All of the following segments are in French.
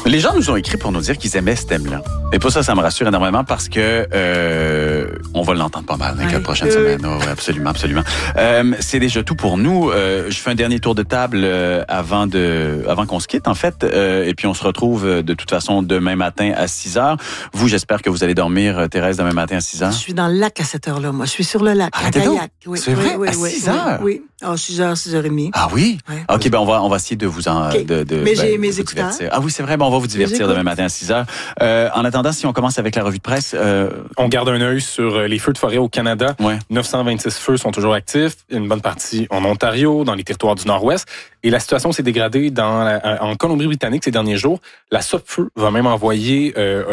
Les gens nous ont écrit pour nous dire qu'ils aimaient ce thème-là. Et pour ça me rassure énormément parce que on va l'entendre pas mal dans les 4 prochaines semaines. Oh, ouais, absolument, absolument. C'est déjà tout pour nous. Je fais un dernier tour de table avant qu'on se quitte, en fait. Et puis, on se retrouve de toute façon demain matin à 6h. Vous, j'espère que vous allez dormir, Thérèse, demain matin à 6h. Je suis dans le lac à cette heure-là, moi. Je suis sur le lac, à Gaillac. Oui, c'est vrai? À 6h? Oui. À 6h, 6h30. Ah oui? Ouais. OK, ben on va essayer de vous en... Okay. Mais j'ai mes écouteurs. Ah oui, c'est vrai. Ben on va vous divertir demain matin à 6h. En attendant, si on commence avec la revue de presse... On garde un œil sur les feux de forêt au Canada. Ouais. 926 feux sont toujours actifs. Une bonne partie en Ontario, dans les territoires du Nord-Ouest. Et la situation s'est dégradée en Colombie-Britannique ces derniers jours. La SOPFEU va même envoyer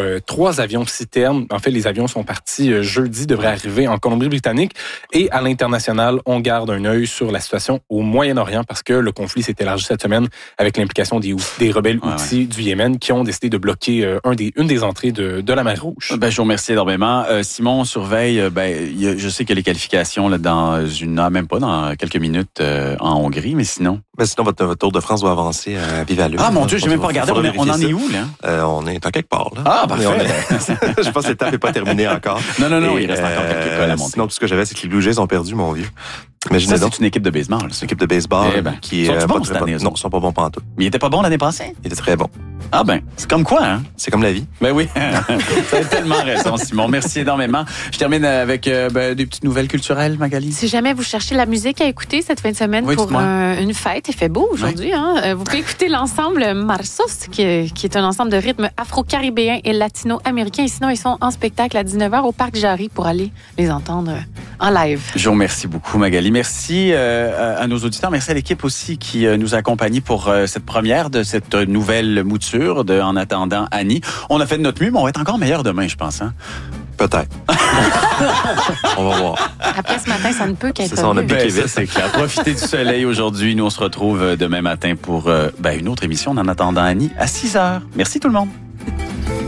3 avions citernes. En fait, les avions sont partis jeudi, devraient arriver en Colombie-Britannique. Et à l'international, on garde un œil sur la situation au Moyen-Orient parce que le conflit s'est élargi cette semaine avec l'implication des rebelles Houthis du Yémen qui ont décidé de bloquer une des entrées de la mer Rouge. Ben, je vous remercie énormément. Simon, on surveille. Je sais qu'il y a les qualifications là, même pas dans quelques minutes en Hongrie, mais sinon... Sinon, votre Tour de France doit avancer à vive allure. Ah, mon Dieu, j'ai même pas regardé. On en est où, là? On est en quelque part, là. Ah, parfait. Je pense que l'étape n'est pas terminée encore. Non, il reste encore quelques cols à monter. Sinon, tout ce que j'avais, c'est que les Blue Jays ont perdu, mon vieux. Imaginez donc. C'est une équipe de baseball. C'est une équipe de baseball qui est pas très bonne. Non, ils sont pas bons pantoute. Mais il était pas bon l'année passée? Il était très bon. Ah ben, c'est comme quoi, hein? C'est comme la vie. Ben oui, tu as tellement raison, Simon. Merci énormément. Je termine avec des petites nouvelles culturelles, Magali. Si jamais vous cherchez la musique à écouter cette fin de semaine pour une fête, il fait beau aujourd'hui, hein? Vous pouvez écouter l'ensemble Marsos, qui est un ensemble de rythmes afro-caribéens et latino-américains. Et sinon, ils sont en spectacle à 19h au Parc Jarry pour aller les entendre en live. Je vous remercie beaucoup, Magali. Merci à nos auditeurs. Merci à l'équipe aussi qui nous a accompagnés pour cette première de cette nouvelle mouture de En attendant Annie. On a fait de notre mieux, mais on va être encore meilleur demain, je pense. Hein? Peut-être. On va voir. Après ce matin, ça ne peut qu'être mieux. On a piqué vite. C'est clair. Profitez du soleil aujourd'hui. Nous, on se retrouve demain matin pour une autre émission d'En attendant Annie à 6h. Merci tout le monde.